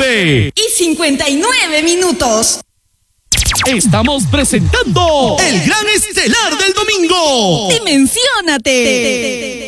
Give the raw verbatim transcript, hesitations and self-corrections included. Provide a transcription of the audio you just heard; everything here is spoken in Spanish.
nueve. Y cincuenta y nueve minutos. Estamos presentando el gran estelar del domingo. Dimensiónate.